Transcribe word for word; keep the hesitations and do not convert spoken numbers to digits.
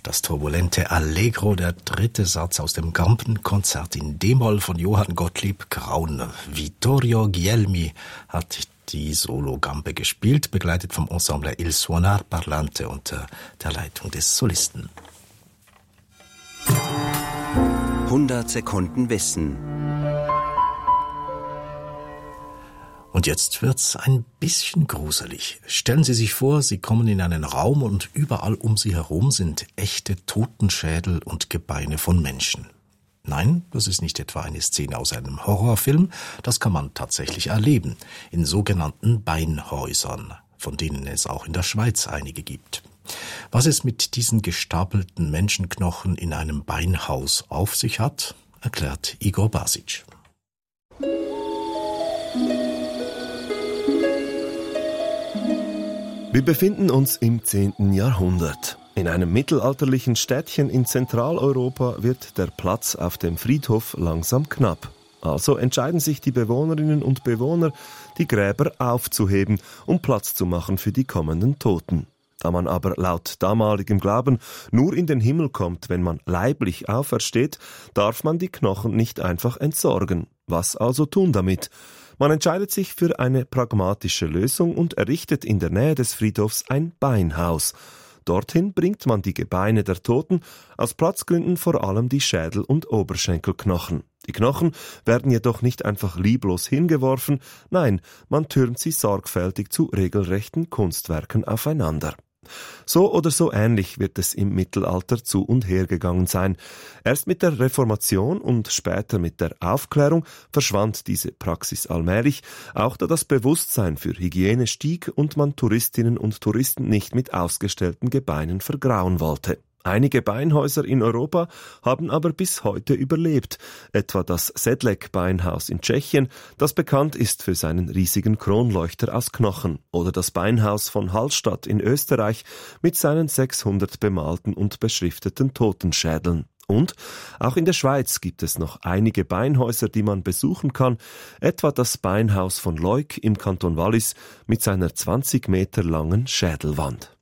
Das turbulente Allegro, der dritte Satz aus dem Gampenkonzert in D-Moll von Johann Gottlieb Graun. Vittorio Guglielmi hat die Solo-Gampe gespielt, begleitet vom Ensemble Il Suonar Parlante unter der Leitung des Solisten. hundert Sekunden Wissen. Und jetzt wird's ein bisschen gruselig. Stellen Sie sich vor, Sie kommen in einen Raum und überall um Sie herum sind echte Totenschädel und Gebeine von Menschen. Nein, das ist nicht etwa eine Szene aus einem Horrorfilm, das kann man tatsächlich erleben, in sogenannten Beinhäusern, von denen es auch in der Schweiz einige gibt. Was es mit diesen gestapelten Menschenknochen in einem Beinhaus auf sich hat, erklärt Igor Basic. Wir befinden uns im zehnten Jahrhundert. In einem mittelalterlichen Städtchen in Zentraleuropa wird der Platz auf dem Friedhof langsam knapp. Also entscheiden sich die Bewohnerinnen und Bewohner, die Gräber aufzuheben, um Platz zu machen für die kommenden Toten. Da man aber laut damaligem Glauben nur in den Himmel kommt, wenn man leiblich aufersteht, darf man die Knochen nicht einfach entsorgen. Was also tun damit? Man entscheidet sich für eine pragmatische Lösung und errichtet in der Nähe des Friedhofs ein Beinhaus. Dorthin bringt man die Gebeine der Toten, aus Platzgründen vor allem die Schädel- und Oberschenkelknochen. Die Knochen werden jedoch nicht einfach lieblos hingeworfen, nein, man türmt sie sorgfältig zu regelrechten Kunstwerken aufeinander. So oder so ähnlich wird es im Mittelalter zu und her gegangen sein. Erst mit der Reformation und später mit der Aufklärung verschwand diese Praxis allmählich, auch da das Bewusstsein für Hygiene stieg und man Touristinnen und Touristen nicht mit ausgestellten Gebeinen vergrauen wollte. Einige Beinhäuser in Europa haben aber bis heute überlebt, etwa das Sedlec-Beinhaus in Tschechien, das bekannt ist für seinen riesigen Kronleuchter aus Knochen, oder das Beinhaus von Hallstatt in Österreich mit seinen sechshundert bemalten und beschrifteten Totenschädeln. Und auch in der Schweiz gibt es noch einige Beinhäuser, die man besuchen kann, etwa das Beinhaus von Leuk im Kanton Wallis mit seiner zwanzig Meter langen Schädelwand.